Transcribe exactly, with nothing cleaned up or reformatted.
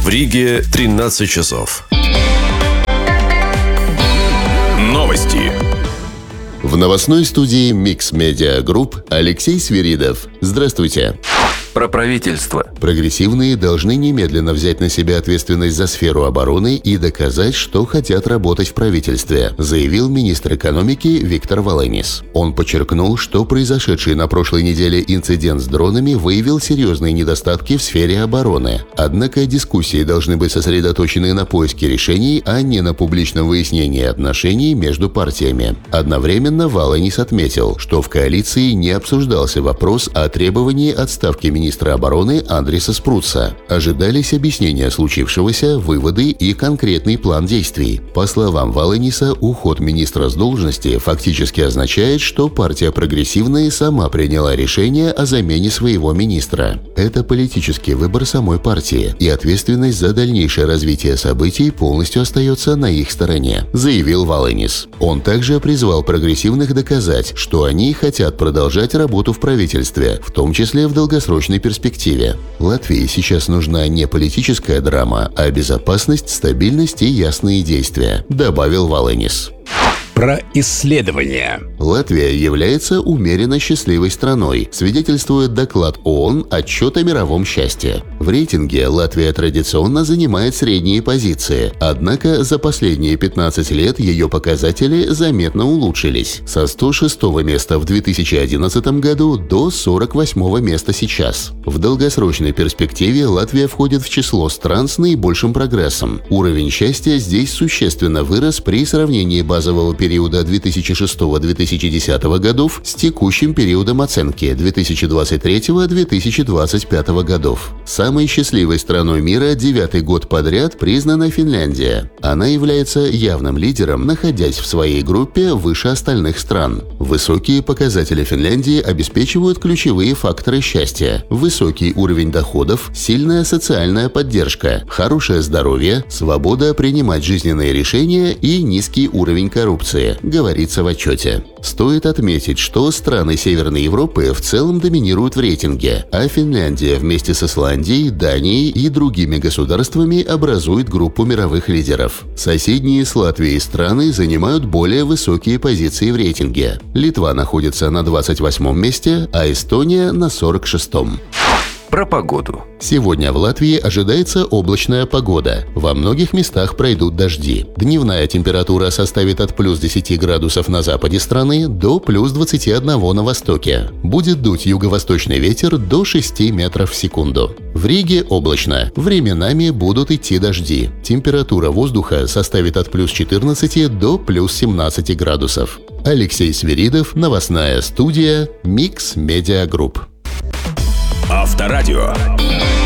В Риге тринадцать часов. Новости. В новостной студии Mix Media Group Алексей Свиридов. Здравствуйте. Про правительство. Прогрессивные должны немедленно взять на себя ответственность за сферу обороны и доказать, что хотят работать в правительстве, заявил министр экономики Виктор Валенис. Он подчеркнул, что произошедший на прошлой неделе инцидент с дронами выявил серьезные недостатки в сфере обороны. Однако дискуссии должны быть сосредоточены на поиске решений, а не на публичном выяснении отношений между партиями. Одновременно Валенис отметил, что в коалиции не обсуждался вопрос о требовании отставки министра министра обороны Андриса Спруца. Ожидались объяснения случившегося, выводы и конкретный план действий. По словам Валениса, уход министра с должности фактически означает, что партия «Прогрессивная» сама приняла решение о замене своего министра. Это политический выбор самой партии, и ответственность за дальнейшее развитие событий полностью остается на их стороне, заявил Валенис. Он также призвал прогрессивных доказать, что они хотят продолжать работу в правительстве, в том числе в долгосрочной перспективе. Латвии сейчас нужна не политическая драма, а безопасность, стабильность и ясные действия, добавил Валенис. Про исследования. Латвия является умеренно счастливой страной, свидетельствует доклад ООН «Отчет о мировом счастье». В рейтинге Латвия традиционно занимает средние позиции, однако за последние пятнадцать лет ее показатели заметно улучшились – со сто шестого места в две тысячи одиннадцатом году до сорок восьмого места сейчас. В долгосрочной перспективе Латвия входит в число стран с наибольшим прогрессом. Уровень счастья здесь существенно вырос при сравнении базового периода периода две тысячи шестого — две тысячи десятого годов с текущим периодом оценки две тысячи двадцать третьего — две тысячи двадцать пятого годов. Самой счастливой страной мира девятый год подряд признана Финляндия. Она является явным лидером, находясь в своей группе выше остальных стран. Высокие показатели Финляндии обеспечивают ключевые факторы счастья: высокий уровень доходов, сильная социальная поддержка, хорошее здоровье, свобода принимать жизненные решения и низкий уровень коррупции, говорится в отчете. Стоит отметить, что страны Северной Европы в целом доминируют в рейтинге, а Финляндия вместе с Исландией, Данией и другими государствами образует группу мировых лидеров. Соседние с Латвией страны занимают более высокие позиции в рейтинге. Литва находится на двадцать восьмом месте, а Эстония на сорок шестом. Про погоду. Сегодня в Латвии ожидается облачная погода. Во многих местах пройдут дожди. Дневная температура составит от плюс десяти градусов на западе страны до плюс двадцати одного на востоке. Будет дуть юго-восточный ветер до шести метров в секунду. В Риге облачно. Временами будут идти дожди. Температура воздуха составит от плюс четырнадцати до плюс семнадцати градусов. Алексей Свиридов, новостная студия Mix Media Group. Авторадио.